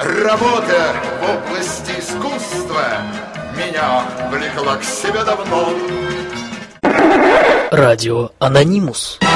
Работа в области искусства меня влекла к себе давно. Радио Анонимус.